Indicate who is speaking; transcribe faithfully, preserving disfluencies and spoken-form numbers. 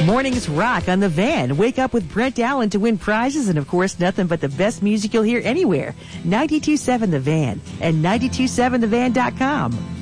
Speaker 1: Mornings rock on The Van. Wake up with Brent Allen to win prizes and, of course, nothing but the best music you'll hear anywhere. ninety-two point seven The Van and ninety two seven the van dot com.